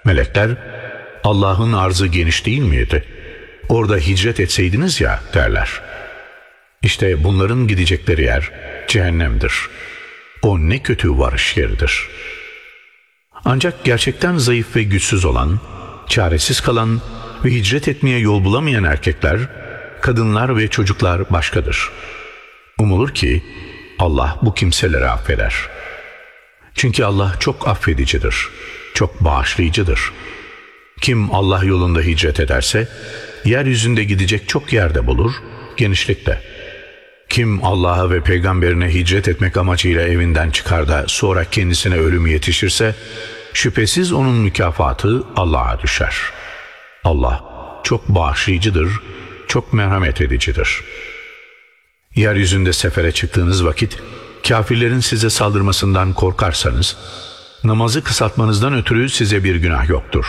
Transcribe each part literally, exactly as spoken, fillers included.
Melekler, Allah'ın arzı geniş değil miydi? Orada hicret etseydiniz ya derler. İşte bunların gidecekleri yer cehennemdir. O ne kötü varış yeridir. Ancak gerçekten zayıf ve güçsüz olan, çaresiz kalan ve hicret etmeye yol bulamayan erkekler, kadınlar ve çocuklar başkadır. Umulur ki Allah bu kimseleri affeder. Çünkü Allah çok affedicidir, çok bağışlayıcıdır. Kim Allah yolunda hicret ederse, yeryüzünde gidecek çok yerde bulur, genişlikte. Kim Allah'a ve peygamberine hicret etmek amacıyla evinden çıkar da sonra kendisine ölüm yetişirse, şüphesiz onun mükafatı Allah'a düşer. Allah çok bağışlayıcıdır, çok merhamet edicidir. Yeryüzünde sefere çıktığınız vakit, kafirlerin size saldırmasından korkarsanız, namazı kısaltmanızdan ötürü size bir günah yoktur.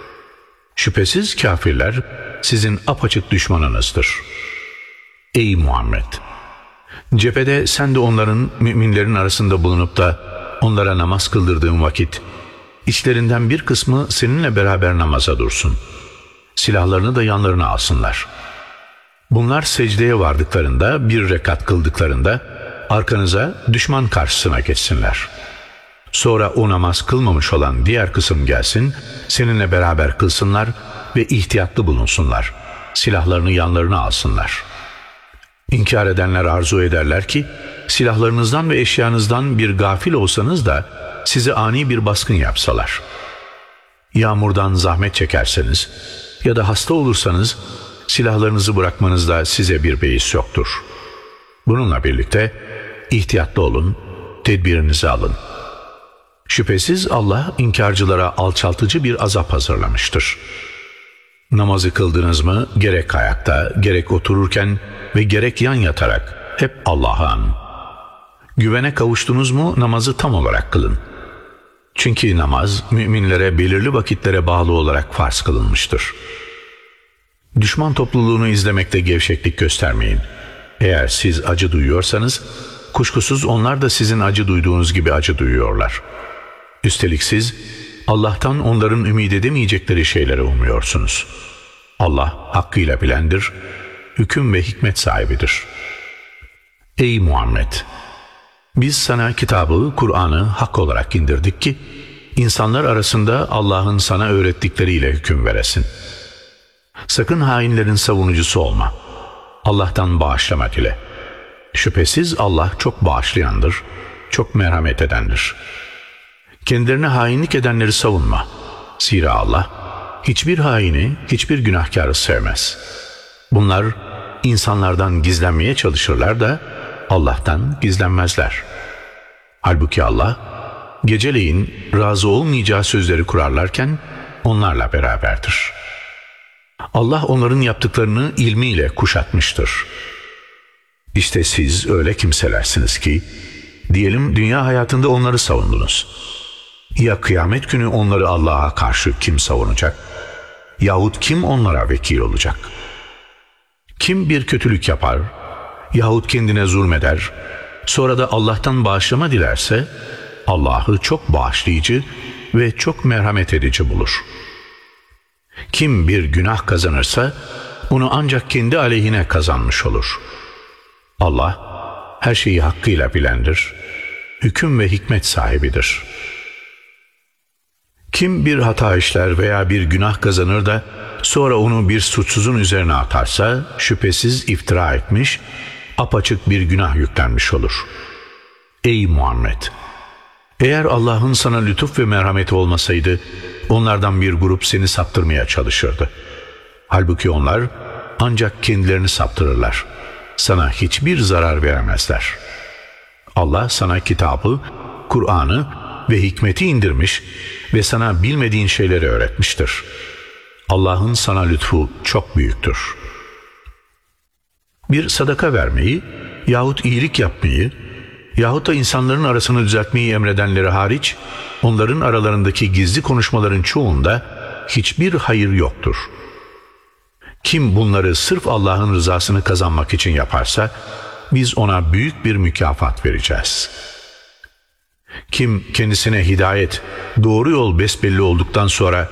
Şüphesiz kafirler sizin apaçık düşmanınızdır. Ey Muhammed! Cephede sen de onların, müminlerin arasında bulunup da onlara namaz kıldırdığın vakit, içlerinden bir kısmı seninle beraber namaza dursun. Silahlarını da yanlarına alsınlar. Bunlar secdeye vardıklarında, bir rekat kıldıklarında, arkanıza düşman karşısına geçsinler. Sonra o namaz kılmamış olan diğer kısım gelsin, seninle beraber kılsınlar ve ihtiyatlı bulunsunlar. Silahlarını yanlarına alsınlar. İnkar edenler arzu ederler ki, silahlarınızdan ve eşyanızdan bir gafil olsanız da size ani bir baskın yapsalar. Yağmurdan zahmet çekerseniz ya da hasta olursanız, silahlarınızı bırakmanızda size bir beis yoktur. Bununla birlikte ihtiyatlı olun, tedbirinizi alın. Şüphesiz Allah inkarcılara alçaltıcı bir azap hazırlamıştır. Namazı kıldınız mı gerek ayakta, gerek otururken ve gerek yan yatarak hep Allah'a anın. Güvene kavuştunuz mu namazı tam olarak kılın. Çünkü namaz müminlere belirli vakitlere bağlı olarak farz kılınmıştır. Düşman topluluğunu izlemekte gevşeklik göstermeyin. Eğer siz acı duyuyorsanız, kuşkusuz onlar da sizin acı duyduğunuz gibi acı duyuyorlar. Üstelik siz, Allah'tan onların ümit edemeyecekleri şeyleri umuyorsunuz. Allah hakkıyla bilendir, hüküm ve hikmet sahibidir. Ey Muhammed! Biz sana kitabı, Kur'an'ı hak olarak indirdik ki, insanlar arasında Allah'ın sana öğrettikleriyle hüküm veresin. Sakın hainlerin savunucusu olma. Allah'tan bağışlama dile. Şüphesiz Allah çok bağışlayandır, çok merhamet edendir. Kendilerine hainlik edenleri savunma. Zira Allah hiçbir haini, hiçbir günahkarı sevmez. Bunlar insanlardan gizlenmeye çalışırlar da Allah'tan gizlenmezler. Halbuki Allah geceleyin razı olmayacağı sözleri kurarlarken onlarla beraberdir. Allah onların yaptıklarını ilmiyle kuşatmıştır. İşte siz öyle kimselersiniz ki, diyelim dünya hayatında onları savundunuz. Ya kıyamet günü onları Allah'a karşı kim savunacak? Yahut kim onlara vekil olacak? Kim bir kötülük yapar, yahut kendine zulmeder, sonra da Allah'tan bağışlama dilerse, Allah'ı çok bağışlayıcı ve çok merhamet edici bulur. Kim bir günah kazanırsa, onu ancak kendi aleyhine kazanmış olur. Allah, her şeyi hakkıyla bilendir, hüküm ve hikmet sahibidir. Kim bir hata işler veya bir günah kazanır da, sonra onu bir suçsuzun üzerine atarsa, şüphesiz iftira etmiş, apaçık bir günah yüklenmiş olur. Ey Muhammed! Eğer Allah'ın sana lütuf ve merhameti olmasaydı, onlardan bir grup seni saptırmaya çalışırdı. Halbuki onlar ancak kendilerini saptırırlar. Sana hiçbir zarar veremezler. Allah sana kitabı, Kur'an'ı ve hikmeti indirmiş ve sana bilmediğin şeyleri öğretmiştir. Allah'ın sana lütfu çok büyüktür. Bir sadaka vermeyi yahut iyilik yapmayı yahut da insanların arasını düzeltmeyi emredenleri hariç, onların aralarındaki gizli konuşmaların çoğunda hiçbir hayır yoktur. Kim bunları sırf Allah'ın rızasını kazanmak için yaparsa, biz ona büyük bir mükafat vereceğiz. Kim kendisine hidayet, doğru yol besbelli olduktan sonra